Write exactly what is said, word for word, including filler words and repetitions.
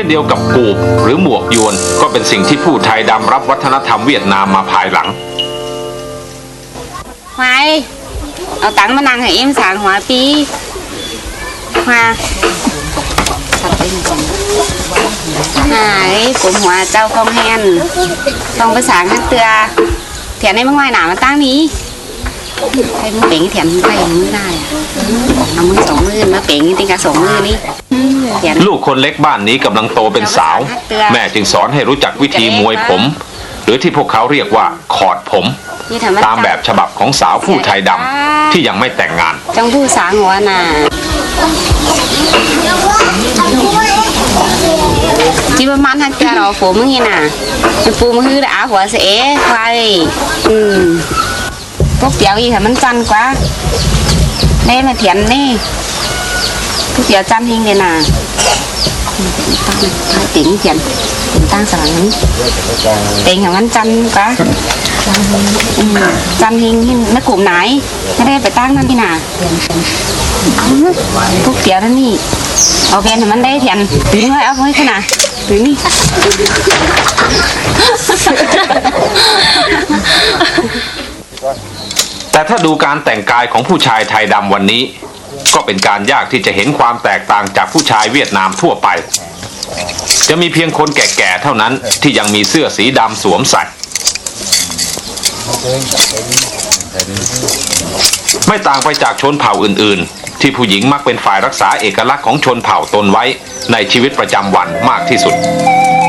เดียวกับกูบหรือหมวกยวนก็เป็นสิ่งที่ผู้ไทยดำรับวัฒนธรรมเวียดนามมาภายหลังควายเอาตังค์มานั่งให้เอ็มสางหัวปีมาหายผมหัวเจ้าคองแฮนต้องภาษาฮักเตือเถียนในมังไม้หนามาตั้งนี้ให้มึงเป่งเถียนไปมือได้เอามือสองมือมาเป่งติงกะสองมือนี่ลูกคนเล็กบ้านนี้กำลังโตเป็นสาวแม่จึงสอนให้รู้จักวิธีมวยผมหรือที่พวกเขาเรียกว่าขอดผมตามแบบฉบับของสาวผู้ไทยดำที่ยังไม่แต่งงานจังผู้สางหัวน่ะที่ประมาณทักเตือเราผมมึงนี่น่ะปูมือด่าหัวเสะควายอืมพวกเปียวอีกค่ะมันจันกว่าเน่มาเถียนนี่พวกเปียวจันหิงเลยน่ะตั้งติ๋งเถียนติ๋งตั้งสลังนี้ติ๋งค่ะมันจันกว่าจันหิงไม่กลุ่มไหนไม่ได้ไปตั้งนั่นที่น่ะพวกเปียวนั่นนี่เอาแกนให้มันได้เถียนติ๋งไว้เอาไว้ขนาดติ๋งนี่แต่ถ้าดูการแต่งกายของผู้ชายไทยดำวันนี้ก็เป็นการยากที่จะเห็นความแตกต่างจากผู้ชายเวียดนามทั่วไปจะมีเพียงคนแก่ๆเท่านั้นที่ยังมีเสื้อสีดำสวมใส่ไม่ต่างไปจากชนเผ่าอื่นๆที่ผู้หญิงมักเป็นฝ่ายรักษาเอกลักษณ์ของชนเผ่าตนไว้ในชีวิตประจำวันมากที่สุด